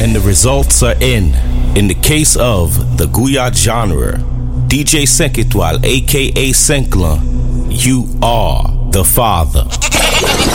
and the results are in. In the case of the Guyat genre, DJ 5 Étoiles aka Senklan, you are the father.